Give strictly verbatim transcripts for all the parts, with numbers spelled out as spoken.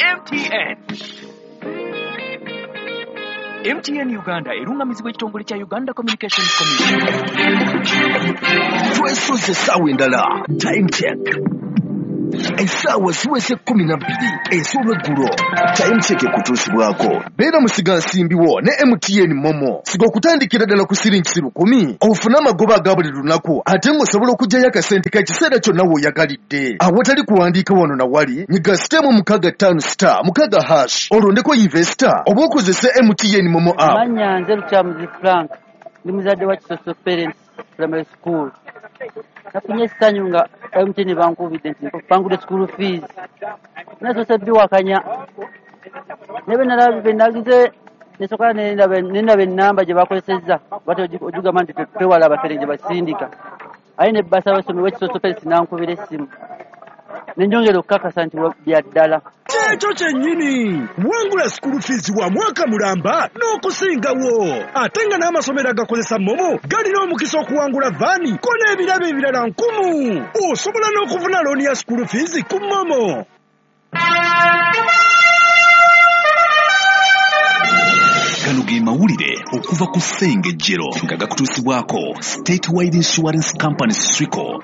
M T N. M T N Uganda erungamizibwa ekitongole kya Uganda Communications Commission. Twesoze sawa endala time check. Esawa siwese kumi na bbiri ez'olweggulo. Time check kutuusibwako. Beera musiga nsimbiwo ne M T N Momo. Siga okutandikira ddala ku siringi lukumi. Ofuna amagoba aga buli lunaku ate ng'osobola okuggyayo akasente ka kiseera kyonna w'oyagalidde. Awatali kuwandiika wano na wali nyiga sitemu mukaga ttaano star mukaga hash olondeko investor oba okozese M T N Momo app. Manya nze Lukyamuzi Frank ndi muzadde wa Kisoso Parents Primary School. Nafunye essanyu nga M T N bankubidde nti bangudde school fees. Nasoose biwakanya. Ne bwe nalaba bye nagize nesokola nenaba ennamba gye bakozesezza bati ojugamba nti twewala abafere gye basindika. Aye ne bbasa abasomyi w'Ekisoso Parents nankubira essimu. Nenjongera okukakasa nti bya ddala. Ekyo kyennyini wangula school fees wa mwaka mulamba n'okusingawo ate nga n'amasomero agakozesa Momo galina omukisa okuwangula vaani ko n'ebirabo ebirala nkumu. Osobola n'okufuna looni ya school fees ku Momo. Gano ge mawulire okuva ku Ssengejjero nga gakutuusibwako State Wide Insurance Company Srico.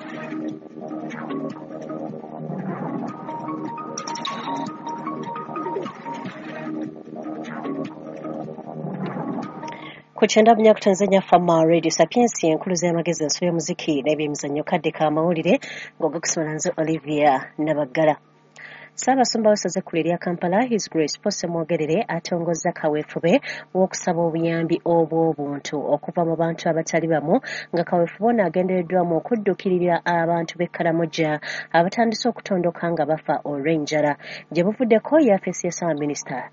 Kuchenda bunyaku Tanzania Fama Radio Sapiensi enkuluza y'amagezi enso y'omuziki n'ebyemizannyo kadde ka mawulire ng'ogakusoma nze Olivia Nabagala. Ssaabasumba w'essaza ekkulu erya Kampala His Grace Pose Mwogerere atongozza kaweefube w'okusaba obuyambi obw'obuntu okuva mu bantu abatali bamu nga kaweefube ono agendereddwamu okuddukirira abantu b'e Karamoja abatandise okutondoka nga bafa olw'enjala. Gye buvuddeko yafeesi ya Ssaabaminisita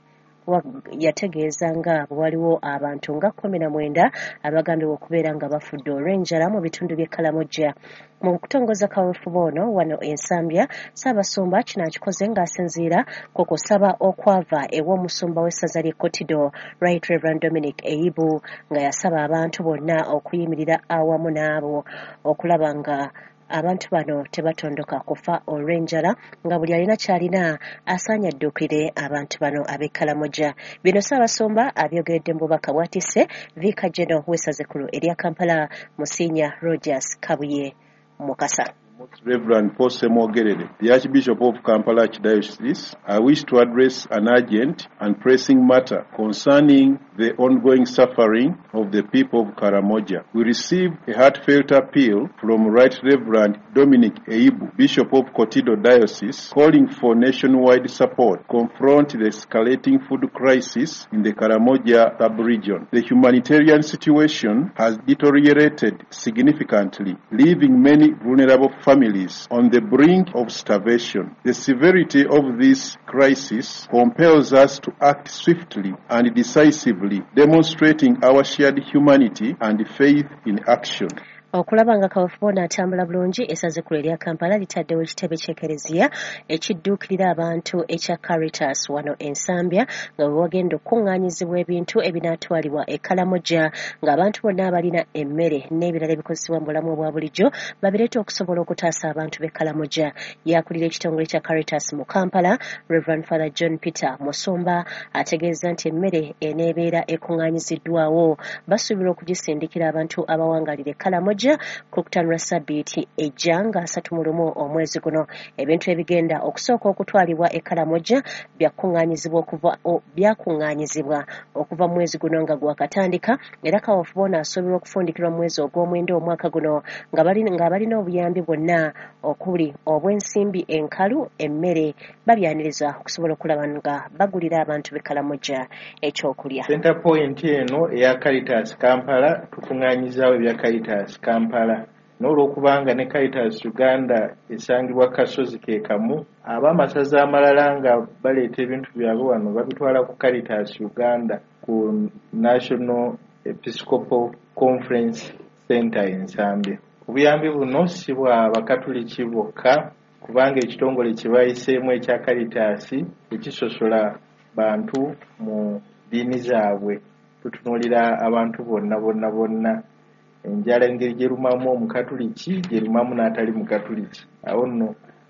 yategeeza nga waliwo abantu nga kkumi na mwenda abagambibwa okubeera nga bafudde olw'enjala mu bitundu by'e Karamoja. Mu kutongoza kaweefube ono wano ensambya Ssaabasumba kino akikoze ng'asinziira ku kusaba okwava ew'omusumba w'essaza ly'e Kotido Right Reverend Dominic Eibu nga yasaba abantu bonna okuyimirira awamu n'abo okulaba nga abantu bano tebatondoka kufa olw'enjala nga buli alina kyalina asaanya addukire abantu bano ab'e Karamoja. Bino Ssaabasumba abyogeredde mu bubaka bwatisse Vicar General w'essaza ekkulu erya Kampala Musiinya Rogers Kabuye Mukasa. Reverend Pose Mwogerere, the Archbishop of Kampala Archdiocese, I wish to address an urgent and pressing matter concerning the ongoing suffering of the people of Karamoja. We received a heartfelt appeal from Right Reverend Dominic Eibu, Bishop of Kotido Diocese, calling for nationwide support to confront the escalating food crisis in the Karamoja sub-region. The humanitarian situation has deteriorated significantly, leaving many vulnerable families on the brink of starvation. The severity of this crisis compels us to act swiftly and decisively, demonstrating our shared humanity and faith in action. Okulaba nga kaweefube ono atambula bulungi essaza ekkulu erya Kampala litaddewo ekitebe ky'ekereziya ekidduukirira abantu ekya Caritas wano ensambya nga bwe wagenda okukuŋŋaanyizibwa ebintu ebinaatwalibwa e Karamoja ng'abantu bonna abalina emmere n'ebirala ebikozesebwa mu bulamu obwa bulijjo babireeta okusobola okutaasa abantu b'e Karamoja. Yakulira ekitongole kya Caritas mu Kampala Reverend Father John Peter Musumba ategeeza nti emmere eneebeera ekuŋŋaanyiziddwawo basuubira okugisindikira abantu abawangalira e Karamoja kukutanira Sabbiiti ejja nga asatu mu lumu omwezi guno. Ebintu ebigenda okusooka okutwalibwa e Karamoja byakuŋŋaanyizibwa okuva byakuŋŋaanyizibwa okuva mu mwezi guno nga gwakatandika era kaweefube ono asuubirwa okufundikirwa mu mwezi ogw'omwenda omwaka guno nga balina obuyambi bwonna okuli obw'ensimbi enkalu emmere babyaniriza okusobola okulaba nga bagulira abantu b'e Karamoja ekyokulya. Center point eno eya Caritas Kampala tukuŋŋaanyizaawo ebya Caritas Kampala n'olwokubanga ne Caritas Uganda esangibwa kasozi ke kamu ab'amasaza amalala nga baleeta ebintu byabwe wano babitwala ku Caritas Uganda ku National Episcopal Conference Center ensambya. Obuyambi buno si bwa bakatuliki bwokka kubanga ekitongole kye bayiseemu ekya Caritas ekisosola bantu mu ddiini zaabwe. Tutunuulira abantu bonna bonna bonna enjala engeri gyerumamu omukatuliki gyerumamu n'atali mukatuliki. Awo nno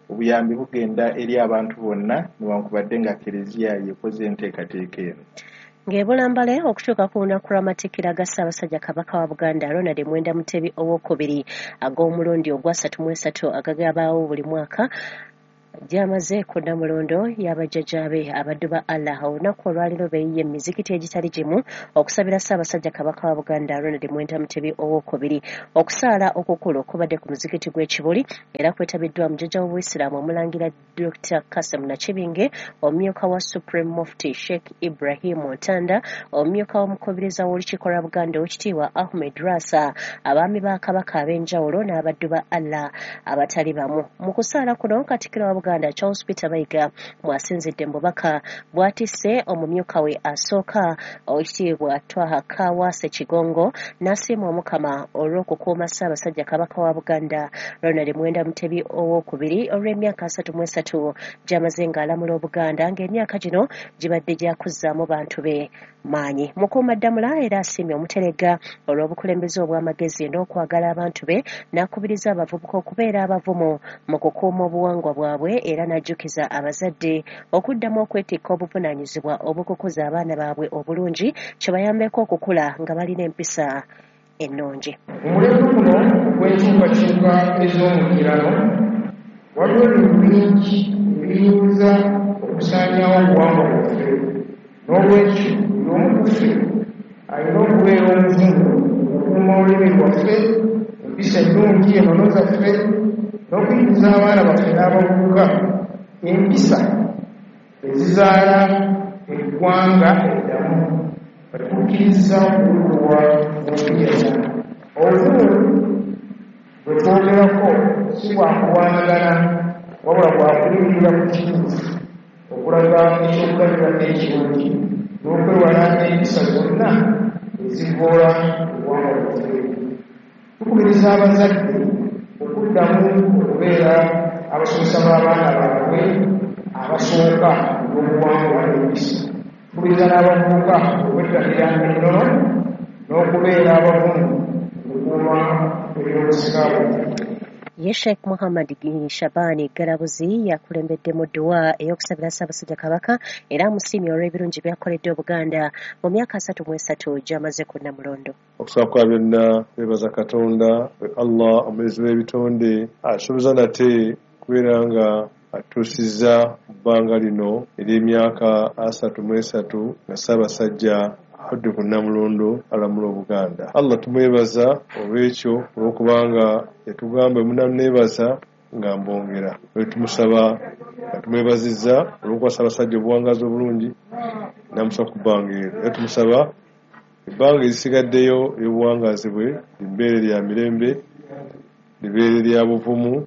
obuyambi bugenda eri abantu bonna newankubadde nga Kereziya yekoze enteekateeka eno. ng'ebulambale okutuuka ku lunaku lw'amatikkira ga Ssaabasajja Kabaka wa Buganda Ronald Mwenda Mutebi owokubiri ag'omulundi ogwasatu mu esatu agagabaawo buli mwaka gyamaze ku Nnamulondo y'abajjajjaabe abaddu ba Allah olunaku olwaliro beeyiye emizikiti egitali gimu okusabira Ssaabasajja Kabaka wa Buganda Ronald Mwenda Mutebi owokubiri okusaala okukulu kubadde ku muzikiti gw'Ekibuli era kwetabiddwa mujjajja w'Obuyisiraamu omulangira Doctor Kasim Nakibinge, omumyuka wa Supreme Mufti Sheikh Ibrahim Ntanda, omumyuka w'omukubiriza w'olukiiko lwa Buganda Oweekitiibwa Ahmed Rasa, abaami ba Kabaka ab'enjawulo n'abaddu ba Allah abatali bamu. Mu kusaala kuno Katikkiro wa Buganda Charles Peter Mayiga mwasinzidde mu bubaka bw'atisse omumyuka we asooka Oweekitiibwa Twaha Kaawaase Kigongo n'asiima Omukama olw'okukuuma Ssaabasajja Kabaka wa Buganda Ronald Mwenda Mutebi owokubiri olw'emyaka asatu mu esatu gy'amaze ng'alamula Obuganda ng'emyaka gino gibadde gyakuzzaamu bantu be maanyi. Mukuumaddamula era asiimye Omuteregga olw'obukulembeze obw'amagezi n'okwagala abantu be n'akubiriza abavubuka okubeera abavumu mu kukuuma obuwangwa bwabwe era n'ajjukiza abazadde okuddamu okwetikka obuvunaanyizibwa obukukuza abaana baabwe obulungi kye bayambeko okukula nga balina empisa ennungi. Omulembe guno gw'enkyukakyuka ez'omukirano waliwo ebintu bingi ebiyinza okusaanyawo obuwangwa bwaffe n'olwekyo y'omu ku ffe alina okubeera omuvumu okukuuma olulimi lwaffe empisa ennungi ennono zaffe n'okuyingiza abaana baffe n'abavubuka empisa ezizaala eggwanga eddamu batukkiriza okuwulwa n'okuyeza. Obuvumu bwe twogerako si bwa kuwanagana wabula bwa kulindirira ku kituufu okulaga ekyokulabirako ekirungi n'okwewala empisa zonna ezivoola obuwangwa bwaffe. Tukubiriza abazadde okuddamu okubeera abasomesa b'abaana baabwe abasooka n'obuwangwa n'empisa. Tukubiriza n'abavubuka okwettanira ennono n'okubeera abavumu okukuuma ebyobusika bwaffe. Ye Sheikh Muhammad Shabani Galabuzi yakulembedde mu dduwa ey'okusabira Ssaabasajja Kabaka era amusiimye olw'ebirungi by'akoledde Obuganda mu myaka asatu mu esatu gy'amaze ku Nnamulondo. Okusaba kwa byonna twebaza Katonda Allah omulezi w'ebitonde asuubiza nate kubeera nga atuusizza mu bbanga lino ery'emyaka asatu mu esatu nga Ssaabasajja adde ku Nnamulondo alamula Obuganda. Allah tumwebaza olw'ekyo olw'okubanga yatugamba munaneebaza nga mbongera. Olwo tumusaba nga tumwebazizza olw'okuwa Ssaabasajja obuwangazi obulungi namusaba ku bbanga eryo. Era tumusaba ebbanga erisigaddeyo ery'obuwangazi bwe libeere lya mirembe, libeere lya buvumu,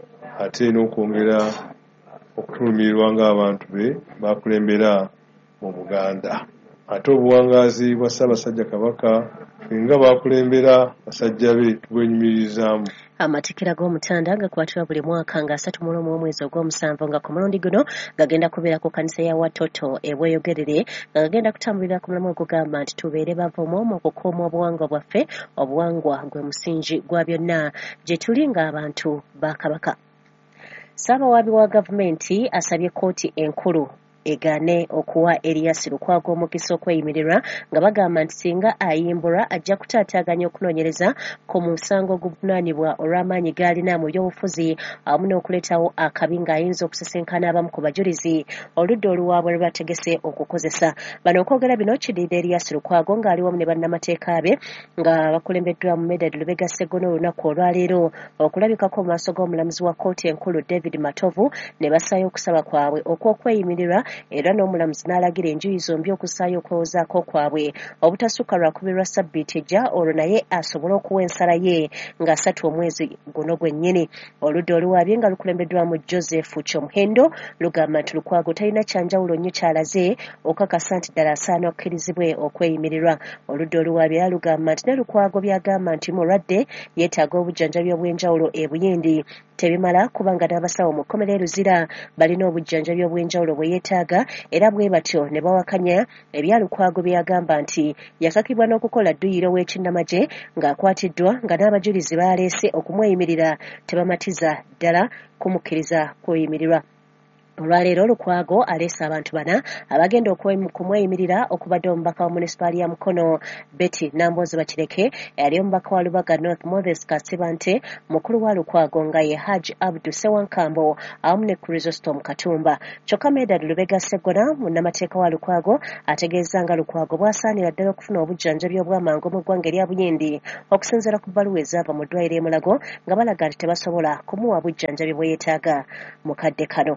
ate n'okwongera okutulumirirwa ng'abantu be bakulembera mu Buganda. Ate obuwangazi bwa Ssaabasajja Kabaka nga bakulembera basajja be tubwenyumirizaamu. Amatikkira g'Omutanda gakwatibwa buli mwaka nga asatu mu lumu omwezi ogw'omusanvu nga ku mulundi guno gagenda kubeera ku kkanisa ya Watoto e Bweyogerere nga gagenda kutambulira ku mulamu ogugamba nti tubeere bavumu mu kukuuma obuwangwa bwaffe, obuwangwa gwe musingi gwa byonna gye tuli ng'abantu ba Kabaka. Ssaabawaabi wa gavumenti asabye kkooti enkulu egaane okuwa Erias Lukwago omukisa okweyimirirwa nga bagamba nti singa ayimbulwa ajja kutaataaganya okunoonyereza ku musango oguvunaanibwa olw'amaanyi g'alina mu by'obufuzi awamu n'okuleetawo akabi ng'ayinza okusisinkana abamu ku bajulizi oludda oluwaabwe lwe bategese okukozesa. Bano okwogera bino kiddiridde Erias Lukwago ng'ali wamu ne bannamateeka be nga bakulembeddwa mu Medad Lubega Sseggona olunaku olwaleero okulabikako mu maaso g'omulamuzi wa kkooti enkulu David Matovu ne basaayo okusaba kwabwe okw'okweyimirirwa era n'omulamuzi n'alagira enjuyi zombi okusaayo okwewozaako kwabwe obutasukka lwakubirwa sabbiiti ejja olwo naye asobole okuwa ensala ye ng'asatu omwezi guno gwennyini. Oludda oluwaabye nga lukulembeddwamu Joseph Kyomuhendo lugamba nti Lukwago talina kyanjawulo nnyo kyalaze okakasa nti ddala asaana okkirizibwe okweyimirirwa. Oludda oluwaabye era lugamba nti ne Lukwago byagamba nti mulwadde yeetaaga obujjanjabi obw'enjawulo e Buyindi tebimala kubanga n'abasawo mu kkomera e Luzira balina obujjanjabi obw'enjawulo bwe yeetaaga mukaaga era bwe batyo ne bawakanya ebya Lukwago byagamba nti yakakibwa n'okukola dduyiro w'ekinnamagye ng'akwatiddwa nga n'abajulizi baleese okumweyimirira tebamatiza ddala kumukkiriza kweyimirirwa. Olwaleero Lukwago aleese abantu bana abagenda okumweyimirira okubadde omubaka wa munisipaali ya Mukono Betty Nambozi Bakireke, yali omubaka wa Lubaga North Moses Kasibante, mukulu wa Lukwago nga ye Haji Abdu Sewankambo awamu ne Chrysostom Katumba. Kyokka Medad Lubega Segona munnamateeka wa Lukwago ategeeza nga Lukwago bwasaanira ddala okufuna obujjanjabi obw'amangu mu ggwanga erya Buyindi okusinziira ku bbaluwa ezaava mu ddwaliro e Mulago nga balaga nti tebasobola kumuwa bujjanjabi bwe yeetaaga mu kadde kano.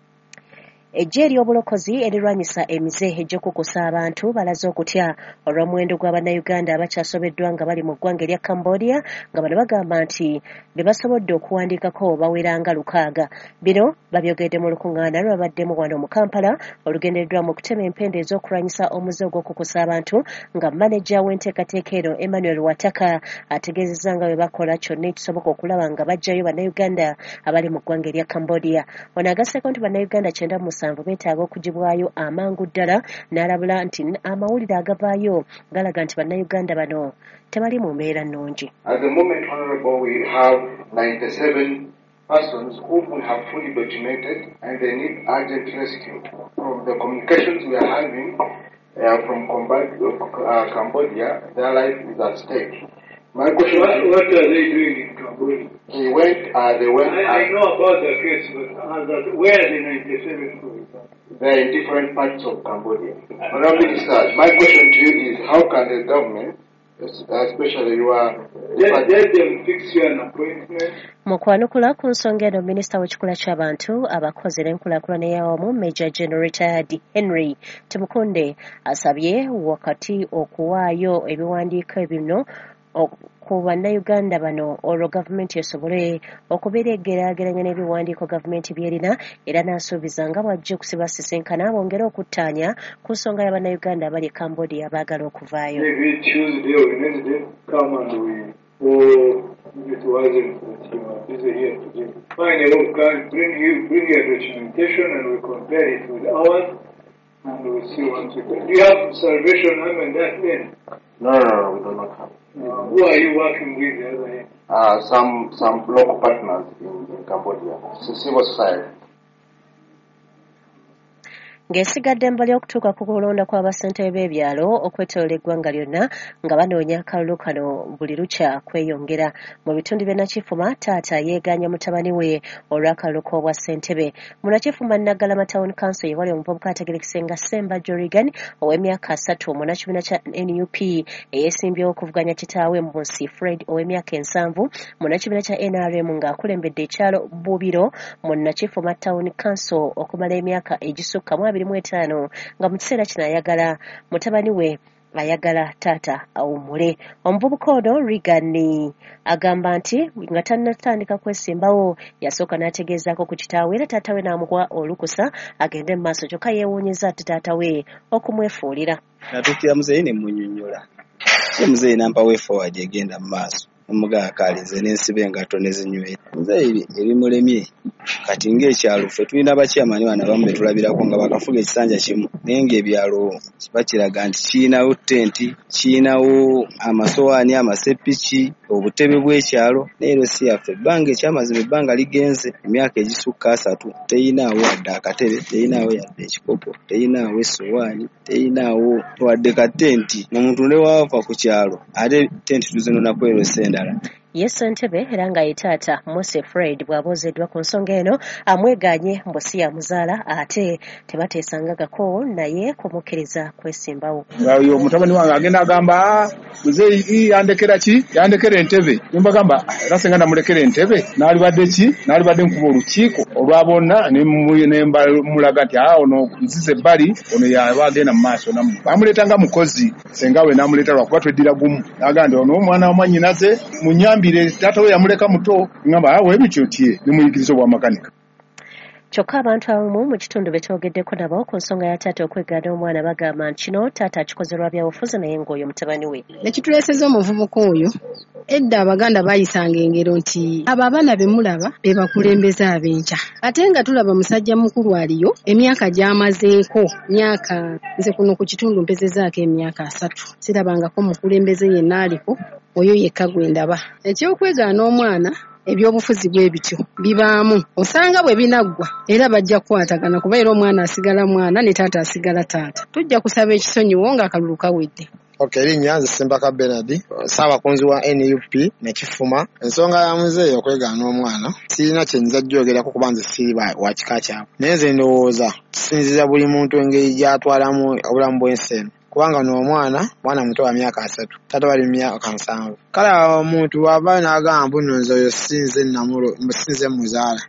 Eggye ery'obulokozi erirwanyisa emize egy'okukusa abantu balaze okutya olw'omuwendo gw'Abannayuganda abakyasobeddwa nga bali mu ggwanga erya Cambodia nga bano bagamba nti be basobodde okuwandiikako baweranga lukaaga. Bino babyogedde mu lukuŋŋaana lwabaddemu wano mu Kampala olugendereddwa mu kutema empenda ez'okulwanyisa omuze ogw'okukusa abantu nga maneja w'enteekateeka eno Emmanuel Wataka ategeezezza nga bwe bakola kyonna ekisoboka okulaba nga baggyayo Bannayuganda abali mu ggwanga erya Cambodia. Ono agasseeko nti Bannayuganda kyenda mu musanvu beetaaga okugibwayo amangu ddala n'alabula nti amawulire agavaayo galaga nti Bannayuganda bano tebali mu mbeera nnungi. At the moment, Honorable, we have ninety-seven persons whom we have fully documented and they need urgent rescue. From the communications we are having uh, from uh, Cambodia, their life is at stake. My question what, is, what are they doing in Cambodia? They went, uh, they went. I, I know about the case, but uh, that, where are the ninety-seven going? They're in different parts of Cambodia. Honorable Minister, my question to you is, how can the government, especially you are, let, let them fix you an appointment? Mu kwanukula ku nsonga eno minisita w'ekikula ky'abantu abakozi n'enkulaakulana y'awamu Major General Retired Henry Tumukunde asabye wakati okuwaayo ebiwandiiko bino ku Bannayuganda bano olwo gavumenti esobole okubeera egeraageranya n'ebiwandiiko gavumenti byerina era n'asuubiza nga bw'ajja okusibasisinkana bongere okuttaanya ku nsonga y'Abannayuganda abali e Cambodia abaagala okuvaayo. It wasn't that you are busy here today. Fine, we'll bring you, bring your documentation and we'll compare it with ours and we'll see what we do. Do you have Salvation Army and that then? No, no, no, we do not have. Uh, who are you working with the other end? Uh, some, some local partners in, in Cambodia, civil society. Ng'esigadde embali okutuuka ku kulonda kw'abasentebe b'ebyalo okwetooloola eggwanga lyonna nga banoonya akalulu kano buli lukya kweyongera. Mu bitundu bya Nakifuma taata yeeganya mutabani we olw'akalulu k'obwa ssentebe. Mu Nakifuma Naggalama Town Council ye wali omuvubuka ategerekese nga Semba Jorigan ow'emyaka asatu mu kibiina kya N U P eyeesimbyewo okuvuganya kitaawe Mbusi Fred ow'emyaka ensanvu mu kibiina kya N R M ng'akulembedde ekyalo Bubiro mu Nakifuma Town Council okumala emyaka egisukka mu abiri mu etaano nga mu kiseera kino ayagala mutabani we ayagala taata awummule. Omuvubuka ono Regan agamba nti nga tannatandika kwesimbawo yasooka n'ategeezaako ku kitaawe era taata we n'amuwa olukusa agende mu maaso kyokka yeewuunyizza ate taata we okumwefuulira. Natuukira muzeeyi ne mmunnyonnyola ye muzeeyi n'ampa way forward egenda mu maaso omugaakaalize n'ensiba engatto ne zinywera. Muzeeyi ebimulemye kati ng'ekyalo ffe tulina abakyamani bano abamu be tulabirako nga bakafuga ekisanja kimu naye ng'ebyalo bakiraga nti kiyinawo ttenti, kiyinawo amasowaani, amasepiki, obutebe bw'ekyalo naye ero si yaffe. Ebbanga ekyamazima ebbanga ligenze emyaka egisukka asatu teyinaawo wadde akatebe, teyinaawo yadde ekikopo, teyinaawo essowaani, teyinaawo wadde ka ttenti. Omuntu ne waava ku kyalo ate ttenti tuzinonaku ero essendala. Ye ssentebe era nga ye taata Mose Fred bw'aboozeddwa ku nsonga eno amweganye mbusi ya muzaala ate tebateesangagako naye kumukkiriza kwesimbawo. Oyo mutabani wange agenda agamba muzeeyi yandekera ki yandekera entebe nimbagamba era senga namulekera entebe n'alibadde ki n'alibadde nkuba olukiiko olwa bonna nembamulaga nti aa ono nzize ebbali ono yaba agenda mu maaso namu bamuleeta nga mukozi senga we n'amuleeta lwakuba tweddira gumu n'agamba nti ono omwana wa mwannyinaze munyambi taata we yamuleka muto ngamba awe bityo tie nimuyigiriza obwa makanika. kyokka abantu abamu mu kitundu betwogeddeko nabo ku nsonga ya taata okwegaana omwana bagamba nti kino taata akikoze lwa byabufuzi naye ng'oyo mutabani we. Nekituleeseza omuvubuka oyo edda Abaganda baayisanga engero nti abo abaana be mulaba be bakulembeze ab'enkya ate nga tulaba musajja mukulu aliyo emyaka gy'amazeeko myaka nze kuno ku kitundu mpezezaako emyaka asatu sirabangako mukulembeze yenna aliko oyo yekka gwe ndaba. Ekyokwegaana omwana ebyobufuzi bwe bityo bibaamu osanga bwe binaggwa era bajja kukwatagana kuba era omwana asigala mwana ne taata asigala taata. Tujja kusaba ekisonyiwo ng'akalulu kawedde. Okay, erinnya nze Simbaka Bernard, Ssaabakunzi wa N U P ne Kifuma. Ensonga ya muzeeyi okwegaana omwana sirina kye nza jjogerako kuba nze siri wa kika kyabwe, naye nze ndowooza kisinziza buli muntu engeri gy'atwalamu obulamu bw'ensi eno. Kubanga n'omwana mwana muto wa myaka asatu taata bali myaka nsanvu. Kale omuntu bw'aba n'agamba nno nze oyo sinze namulo sinze muzaala